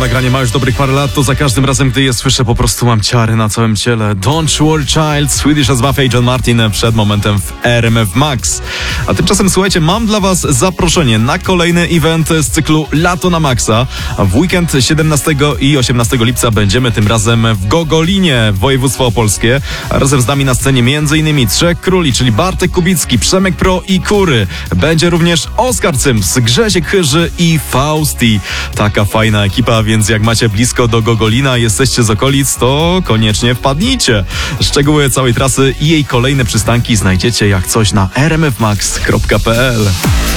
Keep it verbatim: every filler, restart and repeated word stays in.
nagranie ma już dobrych parę lat, to za każdym razem, gdy je słyszę, po prostu mam ciary na całym ciele. Don't Worry Child, Swedish as Buffet i John Martin przed momentem w R M F Max. A tymczasem, słuchajcie, mam dla was zaproszenie na kolejny event z cyklu Lato na Maxa. W weekend siedemnastego i osiemnastego lipca będziemy tym razem w Gogolinie, województwo opolskie. A razem z nami na scenie m.in. Trzech Króli, czyli Bartek Kubicki, Przemek Pro i Kury. Będzie również Oskar Cyms, Grzesiek Chyży i Fausti. Taka fajna ekipa, więc jak macie blisko do Gogolina, jesteście z okolic, to koniecznie wpadnijcie. Szczegóły całej trasy i jej kolejne przystanki znajdziecie jak coś na r m f max kropka p l.